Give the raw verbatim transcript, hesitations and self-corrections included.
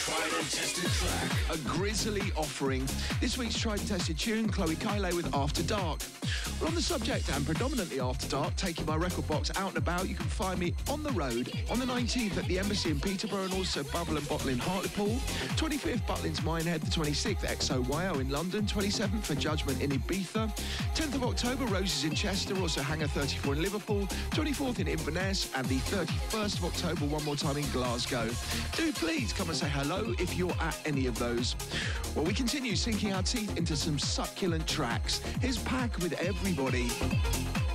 Tried and tested track. A Grizzly offering. This week's tried and tested tune, Chloe Kyle with After Dark. Well, on the subject and predominantly After Dark, taking my record box out and about, you can find me on the road on the nineteenth at the Embassy in Peterborough and also Bubble and Bottle in Hartlepool, twenty-fifth Butlins Minehead, the twenty-sixth X O Y O in London, twenty-seventh for Judgment in Ibiza, tenth of October Roses in Chester, also Hangar thirty-four in Liverpool, twenty-fourth in Inverness and the thirty-first of October one more time in Glasgow. Do please come and say hello if you're at any of those. Well, we continue sinking our teeth into some succulent tracks. Here's Pack with Everybody.